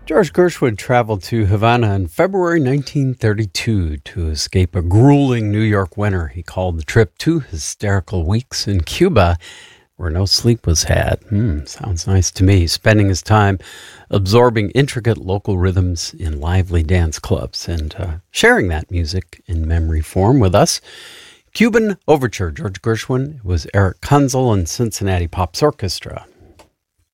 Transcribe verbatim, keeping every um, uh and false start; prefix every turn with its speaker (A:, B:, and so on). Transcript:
A: George Gershwin traveled to Havana in February nineteen thirty-two to escape a grueling New York winter. He called the trip two hysterical weeks in Cuba, where no sleep was had. Hmm, sounds nice to me. Spending his time absorbing intricate local rhythms in lively dance clubs and uh, sharing that music in memory form with us. Cuban Overture, George Gershwin. It was Eric Kunzel and Cincinnati Pops Orchestra.